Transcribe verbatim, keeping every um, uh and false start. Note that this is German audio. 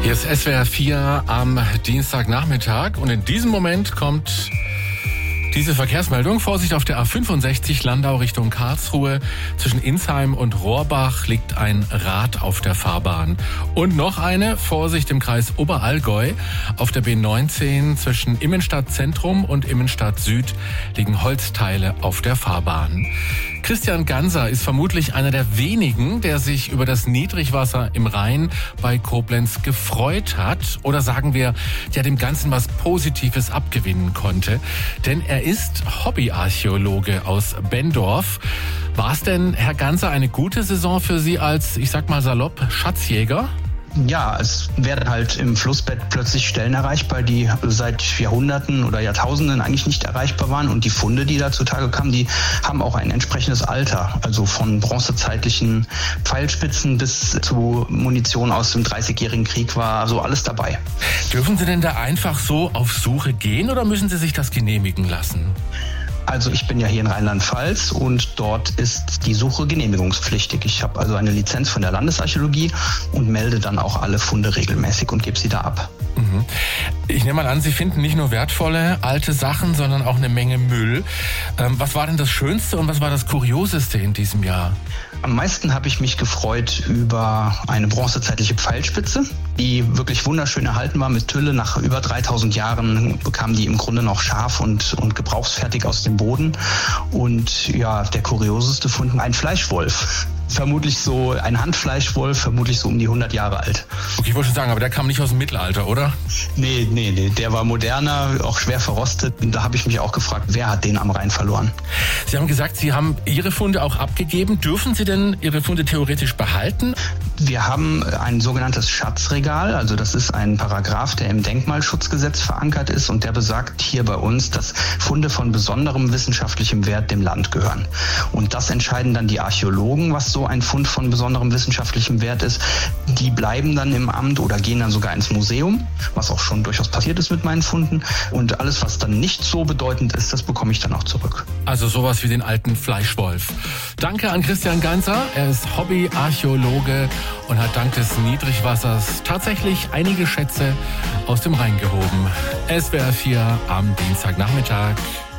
Hier ist S W R vier am Dienstagnachmittag und in diesem Moment kommt diese Verkehrsmeldung. Vorsicht auf der A fünfundsechzig Landau Richtung Karlsruhe. Zwischen Insheim und Rohrbach liegt ein Rad auf der Fahrbahn. Und noch eine, Vorsicht im Kreis Oberallgäu. Auf der B neunzehn zwischen Immenstadt Zentrum und Immenstadt Süd liegen Holzteile auf der Fahrbahn. Christian Ganser ist vermutlich einer der wenigen, der sich über das Niedrigwasser im Rhein bei Koblenz gefreut hat. Oder sagen wir, der dem Ganzen was Positives abgewinnen konnte. Denn er ist Hobbyarchäologe aus Benndorf. War es denn, Herr Ganser, eine gute Saison für Sie als, ich sag mal salopp, Schatzjäger? Ja, es werden halt im Flussbett plötzlich Stellen erreichbar, die seit Jahrhunderten oder Jahrtausenden eigentlich nicht erreichbar waren. Und die Funde, die da zutage kamen, die haben auch ein entsprechendes Alter. Also von bronzezeitlichen Pfeilspitzen bis zu Munition aus dem dreißigjährigen Krieg war also alles dabei. Dürfen Sie denn da einfach so auf Suche gehen oder müssen Sie sich das genehmigen lassen? Also ich bin ja hier in Rheinland-Pfalz und dort ist die Suche genehmigungspflichtig. Ich habe also eine Lizenz von der Landesarchäologie und melde dann auch alle Funde regelmäßig und gebe sie da ab. Mhm. Ich nehme mal an, Sie finden nicht nur wertvolle alte Sachen, sondern auch eine Menge Müll. Ähm, was war denn das Schönste und was war das Kurioseste in diesem Jahr? Am meisten habe ich mich gefreut über eine bronzezeitliche Pfeilspitze, die wirklich wunderschön erhalten war mit Tülle. Nach über dreitausend Jahren bekam die im Grunde noch scharf und, und gebrauchsfertig aus dem Boden. Und ja, der kurioseste Fund, ein Fleischwolf. Vermutlich so ein Handfleischwolf, vermutlich so um die hundert Jahre alt. Okay, ich wollte schon sagen, aber der kam nicht aus dem Mittelalter, oder? Nee, nee, nee, der war moderner, auch schwer verrostet. Und da habe ich mich auch gefragt, wer hat den am Rhein verloren? Sie haben gesagt, Sie haben Ihre Funde auch abgegeben. Dürfen Sie denn Ihre Funde theoretisch behalten? Wir haben ein sogenanntes Schatzregal, also das ist ein Paragraph, der im Denkmalschutzgesetz verankert ist und der besagt hier bei uns, dass Funde von besonderem wissenschaftlichem Wert dem Land gehören. Und das entscheiden dann die Archäologen, was so ein Fund von besonderem wissenschaftlichem Wert ist. Die bleiben dann im Amt oder gehen dann sogar ins Museum, was auch schon durchaus passiert ist mit meinen Funden. Und alles, was dann nicht so bedeutend ist, das bekomme ich dann auch zurück. Also sowas wie den alten Fleischwolf. Danke an Christian Ganser. Er ist Hobbyarchäologe und hat dank des Niedrigwassers tatsächlich einige Schätze aus dem Rhein gehoben. S W R vier am Dienstagnachmittag.